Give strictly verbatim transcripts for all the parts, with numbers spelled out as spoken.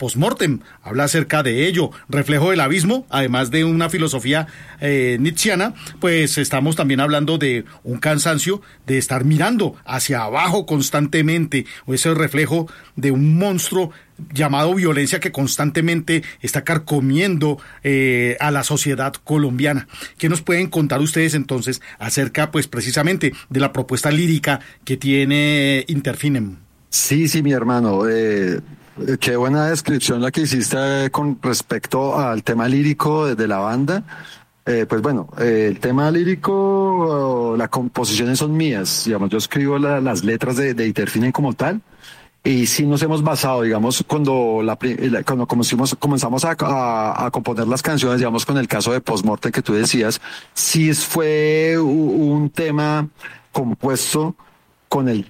postmortem, habla acerca de ello, reflejo del abismo, además de una filosofía eh, nietzschiana, pues estamos también hablando de un cansancio de estar mirando hacia abajo constantemente, o ese reflejo de un monstruo llamado violencia que constantemente está carcomiendo eh, a la sociedad colombiana. ¿Qué nos pueden contar ustedes entonces acerca, pues precisamente, de la propuesta lírica que tiene Interfinem? Sí, sí, mi hermano, eh, qué buena descripción la que hiciste con respecto al tema lírico de, de la banda. Eh, pues bueno, eh, el tema lírico, las composiciones son mías, digamos, yo escribo la, las letras de, de Interfinem como tal. Y sí nos hemos basado, digamos, cuando la, cuando comenzamos, comenzamos a, a, a componer las canciones, digamos, con el caso de Postmortem que tú decías, sí fue un tema compuesto con el,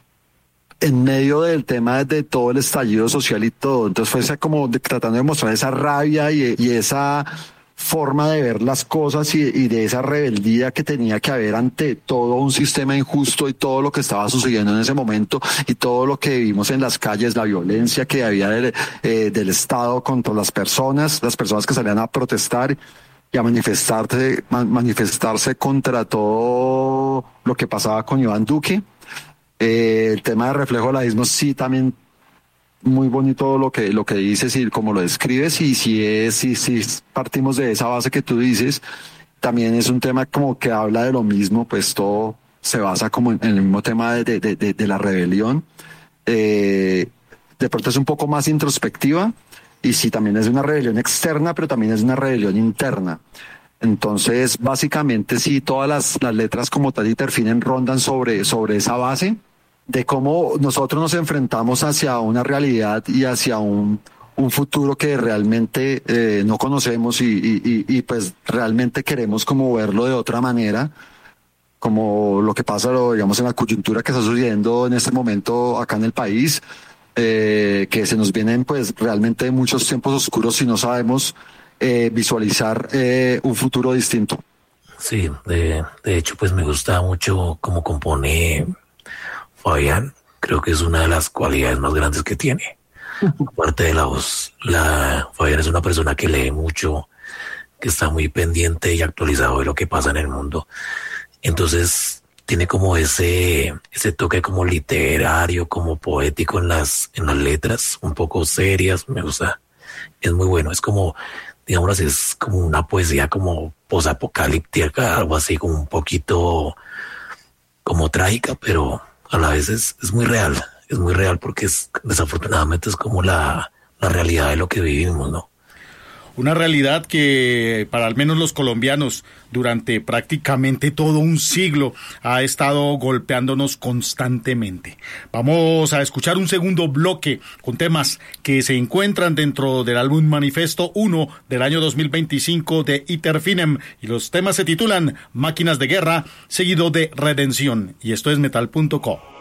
en medio del tema de todo el estallido social y todo. Entonces fue esa como de, tratando de mostrar esa rabia y, y esa forma de ver las cosas y, y de esa rebeldía que tenía que haber ante todo un sistema injusto y todo lo que estaba sucediendo en ese momento y todo lo que vimos en las calles, la violencia que había del, eh, del Estado contra las personas, las personas que salían a protestar y a manifestarse, man, manifestarse contra todo lo que pasaba con Iván Duque. Eh, el tema de reflejo del abismo sí también muy bonito lo que lo que dices y como lo describes, y si es si, si partimos de esa base que tú dices, también es un tema como que habla de lo mismo, pues todo se basa como en, en el mismo tema de, de, de, de la rebelión. Eh, de pronto es un poco más introspectiva y sí también es una rebelión externa, pero también es una rebelión interna. Entonces básicamente sí, todas las, las letras como tal Interfinem rondan sobre, sobre esa base de cómo nosotros nos enfrentamos hacia una realidad y hacia un, un futuro que realmente eh, no conocemos y, y, y pues realmente queremos como verlo de otra manera, como lo que pasa, lo, digamos, en la coyuntura que está sucediendo en este momento acá en el país, eh, que se nos vienen pues realmente muchos tiempos oscuros y no sabemos eh, visualizar eh, un futuro distinto. Sí, de, de hecho pues me gusta mucho cómo compone Fabián, creo que es una de las cualidades más grandes que tiene. Aparte de la voz, la, Fabián es una persona que lee mucho, que está muy pendiente y actualizado de lo que pasa en el mundo. Entonces tiene como ese, ese toque como literario, como poético en las, en las letras, un poco serias, me gusta. Es muy bueno, es como, digamos así, es como una poesía como posapocalíptica, algo así como un poquito como trágica, pero a la vez es, es muy real, es muy real porque es, desafortunadamente es como la, la realidad de lo que vivimos, ¿no? Una realidad que para al menos los colombianos durante prácticamente todo un siglo ha estado golpeándonos constantemente. Vamos a escuchar un segundo bloque con temas que se encuentran dentro del álbum Manifesto uno del año dos mil veinticinco de Interfinem, y los temas se titulan Máquinas de Guerra, seguido de Redención, y esto es metal punto co.